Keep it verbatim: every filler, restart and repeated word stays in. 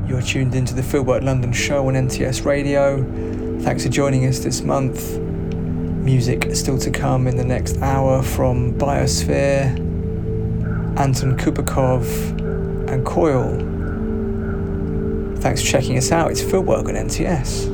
You're tuned into the Fieldwork London show on N T S Radio. Thanks for joining us this month. Music still to come in the next hour from Biosphere, Anton Kupakov and Coil. Thanks for checking us out. It's Fieldwork on N T S.